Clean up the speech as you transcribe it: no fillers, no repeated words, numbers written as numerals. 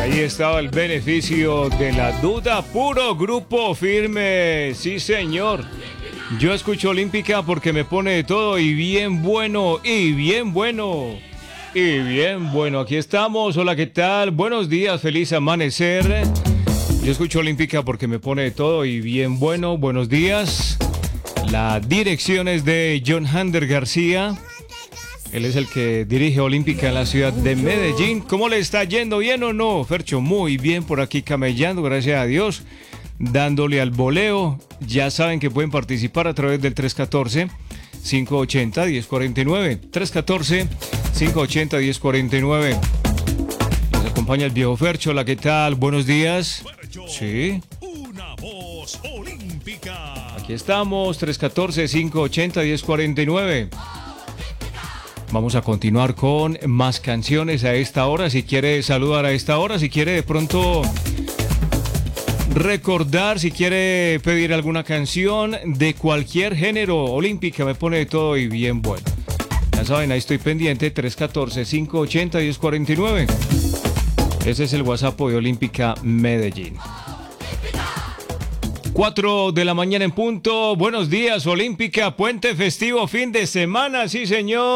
Ahí estaba el beneficio de la duda, puro grupo firme, sí señor. Yo escucho Olímpica porque me pone de todo y bien bueno, y bien bueno, y bien bueno. Aquí estamos, hola, ¿qué tal? Buenos días, feliz amanecer. Yo escucho Olímpica porque me pone de todo y bien bueno, buenos días. La dirección es de John Hander García. Él es el que dirige Olímpica en la ciudad de Medellín. ¿Cómo le está yendo? ¿Bien o no, Fercho? Muy bien por aquí camellando, gracias a Dios. Dándole al voleo. Ya saben que pueden participar a través del 314-580-1049. 314-580-1049. Nos acompaña el viejo Fercho. Hola, ¿qué tal? Buenos días. Sí. Una voz olímpica. Aquí estamos, 314-580-1049. Vamos a continuar con más canciones a esta hora. Si quiere saludar a esta hora, si quiere de pronto recordar, si quiere pedir alguna canción de cualquier género, Olímpica me pone de todo y bien bueno. Ya saben, ahí estoy pendiente, 314-580-1049. Ese es el WhatsApp de Olímpica Medellín. 4 de la mañana en punto. Buenos días, Olímpica. Puente festivo, fin de semana, sí señor.